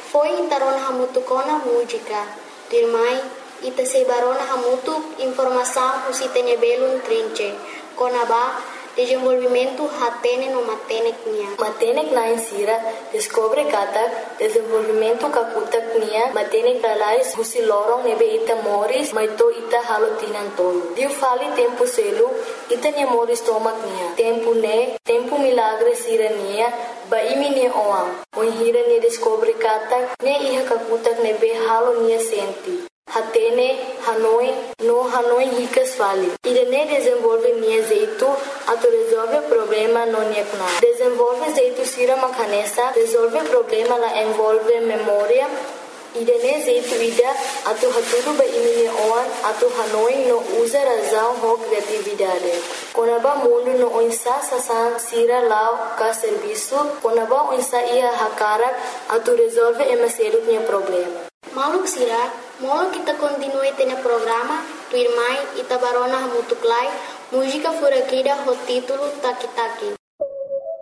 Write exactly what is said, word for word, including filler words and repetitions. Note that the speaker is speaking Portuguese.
Foi intarona hamutu kona música, dirmai ita se barona hamutu informação o si tenha belum trinche, kona ba desenvolvimento hatene no matenek nia. Matenek na insira descobre kata desenvolvimento kakutak nia matenek dalais husi lorong nebe ita moris maito ita halotinan tolo. Diu fali tempo selu ita nia moris tomak nia. Tempo ne, tempo milagre sira nia ba imi nia oam. Oi hira nia descobre kata ne iha kakutak nebe halo nia senti. Hatene, Hanoi, no Hanoi ricas fali. Irene desenvolve nia jeito, ato resolve problema no niekna. Desenvolve jeito sira makanesa, resolve problema la envolve memória. Irene jeito ida, ato haturu ba imine oan, ato Hanoi no usa razão ho criatividade. Konaba mundo no oinsa sasan sira lao ka serviço, konaba oinsa ia hakarak, ato resolve emaseru nia problema. Maluk sira, molo kita continue tene programa, tu irmai ita barona hamutuklai, música furakida ho título Taki Taki.